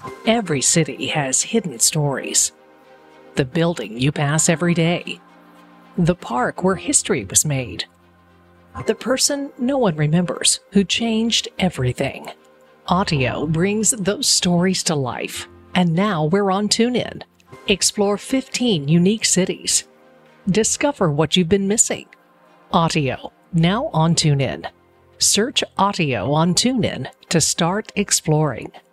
Every city has hidden stories. The building you pass every day. The park where history was made. The person no one remembers who changed everything. Audio brings those stories to life. And now we're on TuneIn. Explore 15 unique cities. Discover what you've been missing. Audio, now on TuneIn. Search Audio on TuneIn to start exploring.